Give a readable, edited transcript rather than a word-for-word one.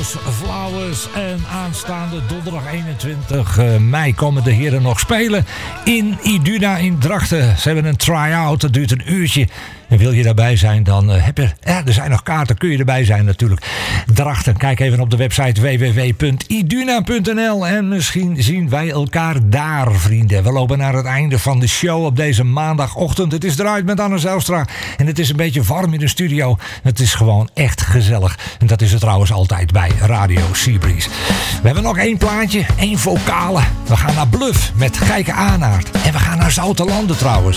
Flowers. En aanstaande donderdag 21 mei komen de heren nog spelen in Iduna in Drachten. Ze hebben een try-out, dat duurt een uurtje. En wil je daarbij zijn, dan heb je... Ja, er zijn nog kaarten, kun je erbij zijn natuurlijk. Drachten, kijk even op de website www.iduna.nl. En misschien zien wij elkaar daar, vrienden. We lopen naar het einde van de show op deze maandagochtend. Het is eruit met Anne Zijlstra. En het is een beetje warm in de studio. Het is gewoon echt gezellig. En dat is het trouwens altijd bij Radio Seabreeze. We hebben nog één plaatje, één vocale. We gaan naar Bluff met Gijke Aanaert. En we gaan naar Zoutelanden trouwens.